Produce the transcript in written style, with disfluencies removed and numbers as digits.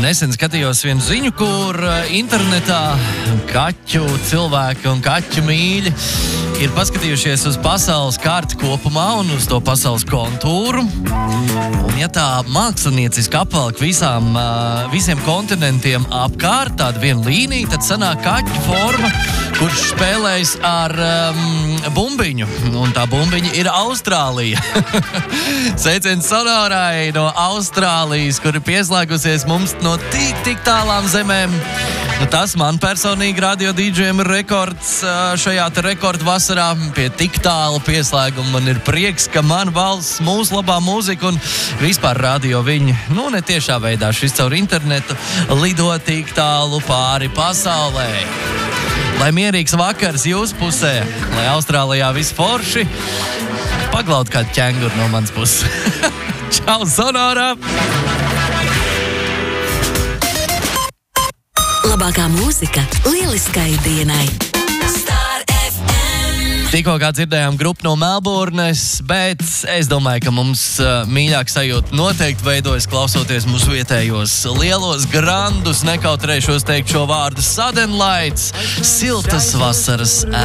Nesen skatījos vienu ziņu, kur internetā kaķu cilvēki un kaķu mīļi ir paskatījušies uz pasaules karti kopumā un uz to pasaules kontūru. Un ja tā mākslinieciski apvalk visiem kontinentiem apkārt tāda viena līnija, tad sanāk kaķu forma, kurš spēlējas ar bumbiņu. Un tā bumbiņa ir Austrālija. Sveiciens Sonorai no Austrālijas, kur ir pieslēgusies mums no tik tālām zemēm. Nu, tas man personīgi radio DJiem ir rekords šajā te rekordu vasarā pie tik tālu pieslēguma. Man ir prieks, ka man valsts mūsu labā mūzika un vispār radio viņi, ne tiešā veidā šis caur internetu lido tik tālu pāri pasaulē. Lai mierīgs vakars jūsu pusē, lai Austrālijā viss forši, paglaud kādu ķenguru no manas puses. Čau, Sonora! Labākā mūzika lieliskai dienai. Tikko kā dzirdējām grupu no Melburnes, bet es domāju, ka mums mīļāk sajūta noteikti veidojas klausoties mūsu vietējos lielos grandus, nekautrēšos teikt šo vārdu Sudden Lights, siltas vasaras